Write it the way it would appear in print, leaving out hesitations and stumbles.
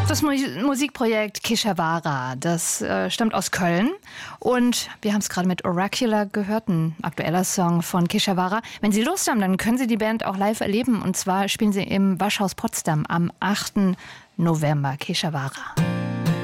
Das Musikprojekt Keshavara, das stammt aus Köln und wir haben es gerade mit Oracular gehört, ein aktueller Song von Keshavara. Wenn Sie Lust haben, dann können Sie die Band auch live erleben und zwar spielen sie im Waschhaus Potsdam am 8. November. Keshavara.